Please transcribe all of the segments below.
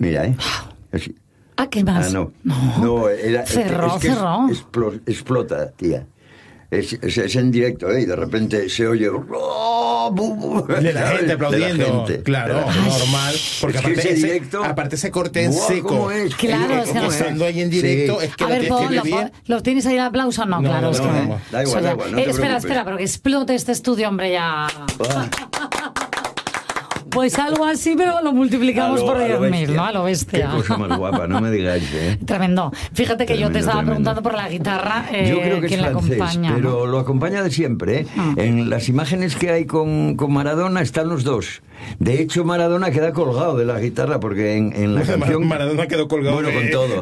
Mira, así. Ah, ¿qué más? No, era, cerró. Explota, tía. Es en directo, y de repente se oye de la gente aplaudiendo, gente, claro, normal, porque aparte ese corte en seco, claro, estando ahí en directo, sí. Es que a ver, ¿lo tienes ahí el aplauso? No, claro, es que da igual, no espera, pero que explote este estudio, hombre, ya. Pues algo así, pero lo multiplicamos por 10.000, ¿no? A lo bestia. Qué cosa más guapa, no me digáis, Tremendo. Fíjate que yo te estaba preguntando por la guitarra. Yo creo que ¿quién es francés, la acompaña? pero ¿no? lo acompaña de siempre, En las imágenes que hay con Maradona están los dos. De hecho, Maradona queda colgado de la guitarra porque en la canción... Maradona quedó colgado. Bueno, con todo.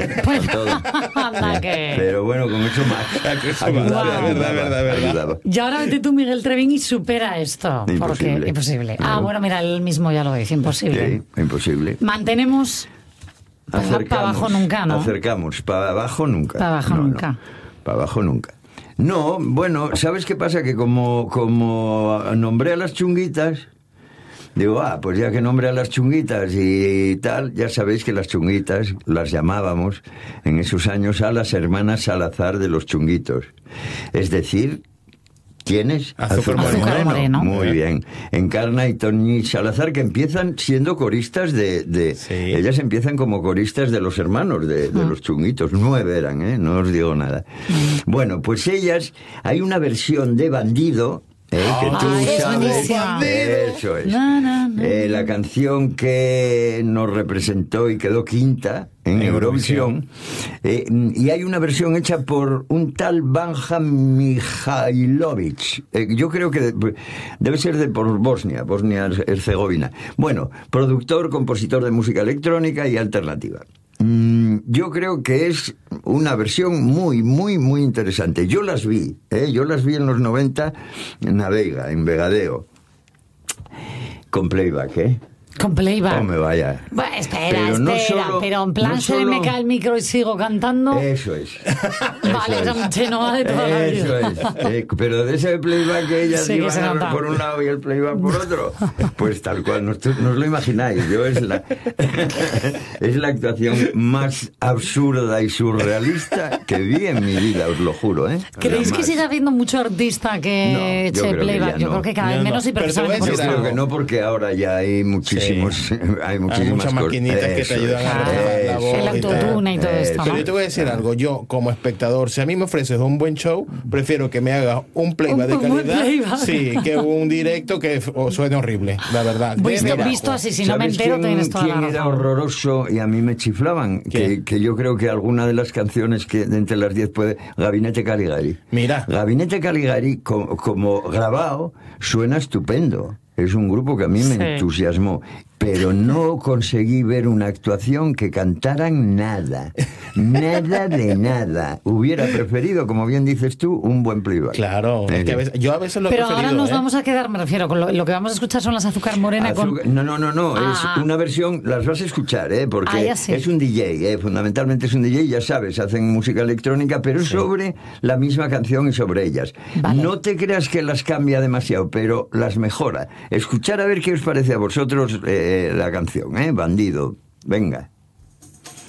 Anda que... Pero bueno, con eso más. Verdad. Y ahora vete tú, Miguel Trevín, y supera esto. Imposible. Porque imposible. Claro. Bueno, mira, él mismo ya lo dice, imposible. Sí, imposible. Mantenemos... Para abajo nunca, ¿no? Acercamos, para abajo nunca. Para abajo nunca. Para abajo nunca. No, bueno, ¿sabes qué pasa? Que como nombré a las chunguitas... Digo, pues ya que nombré a las chunguitas y tal, ya sabéis que las chunguitas las llamábamos en esos años a las hermanas Salazar de los chunguitos. Es decir, ¿quiénes? Azúcar Moreno. Muy bien. Encarna y Toñi Salazar, que empiezan siendo coristas de sí. Ellas empiezan como coristas de los hermanos de los chunguitos. 9 eran, no os digo nada. Bueno, pues ellas, hay una versión de Bandido... que tú sabes, eso es. La canción que nos representó y quedó quinta en Eurovisión. Y hay una versión hecha por un tal Banja Mihailovic. Yo creo que debe ser por Bosnia-Herzegovina. Bueno, productor, compositor de música electrónica y alternativa. Yo creo que es una versión muy, muy, muy interesante. Yo las vi en los 90 en Veiga, en Vegadeo, con playback, Con playback. No me vaya. Bueno, pero en plan se me cae el micro y sigo cantando. Eso es. Vale, es un chenoa de toda la vida. Eso es. Pero de ese playback que ellas sí, iban a ver por un lado y el playback por otro, pues tal cual, no os lo imagináis. Es la actuación más absurda y surrealista que vi en mi vida, os lo juro, ¿Creéis que sigue habiendo mucho artista que eche playback? Yo creo que cada vez menos y precisamente por eso. Yo creo que no, porque ahora ya hay muchísimas hay muchas maquinitas que te ayudan a grabar la voz. El autotune y todo esto. Pero yo te voy a decir algo. Yo, como espectador, si a mí me ofreces un buen show, prefiero que me hagas un playback de calidad, sí, que un directo que suene horrible, la verdad. Visto así, si no me entero, tienes toda la razón. Era horroroso y a mí me chiflaban, que yo creo que alguna de las canciones que de entre las 10 puede... Gabinete Caligari. Mira. Gabinete Caligari, como grabado, suena estupendo. Es un grupo que a mí me entusiasmó, pero no conseguí ver una actuación que cantaran nada de nada. Hubiera preferido, como bien dices tú, un buen playback. Claro, es que yo a veces lo he preferido. Pero ahora nos vamos a quedar, me refiero, con lo que vamos a escuchar son las Azúcar Morena. No, es una versión, las vas a escuchar, porque es un DJ, fundamentalmente es un DJ, ya sabes, hacen música electrónica, pero sobre la misma canción y sobre ellas. Vale. No te creas que las cambia demasiado, pero las mejora. Escuchar a ver qué os parece a vosotros la canción, Bandido. Venga.